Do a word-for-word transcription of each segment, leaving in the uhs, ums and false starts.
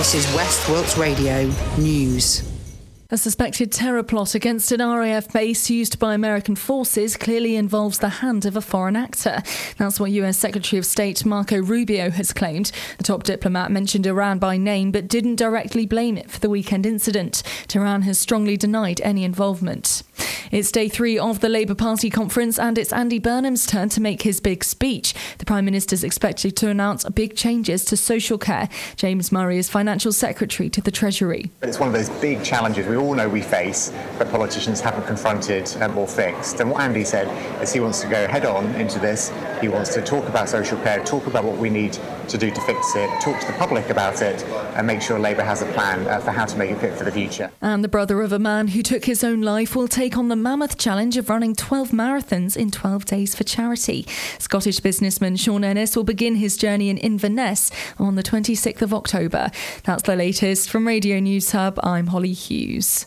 This is West Wilts Radio News. A suspected terror plot against an R A F base used by American forces clearly involves the hand of a foreign actor. That's what U S Secretary of State Marco Rubio has claimed. The top diplomat mentioned Iran by name but didn't directly blame it for the weekend incident. Tehran has strongly denied any involvement. It's day three of the Labour Party conference and it's Andy Burnham's turn to make his big speech. The Prime Minister's expected to announce big changes to social care. James Murray is Financial Secretary to the Treasury. It's one of those big challenges we all know we face, but politicians haven't confronted um, or fixed. And what Andy said is he wants to go head on into this. He wants to talk about social care, talk about what we need to do to fix it, talk to the public about it, and make sure Labour has a plan uh, for how to make it fit for the future. And the brother of a man who took his own life will take on the mammoth challenge of running twelve marathons in twelve days for charity. Scottish businessman Sean Ennis will begin his journey in Inverness on the twenty-sixth of October. That's the latest from Radio News Hub. I'm Holly Hughes.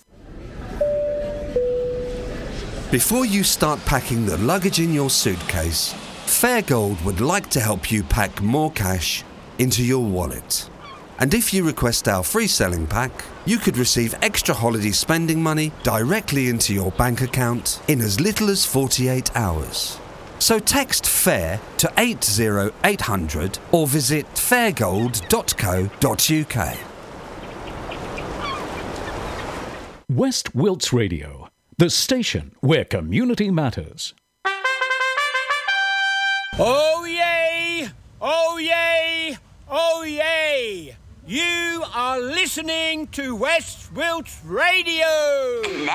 Before you start packing the luggage in your suitcase, Fairgold would like to help you pack more cash into your wallet. And if you request our free selling pack, you could receive extra holiday spending money directly into your bank account in as little as forty-eight hours. So text FAIR to eight zero eight hundred or visit fairgold dot co dot uk. West Wilts Radio, the station where community matters. Oh yay! Oh yay! Oh yay! You are listening to West Wilts Radio!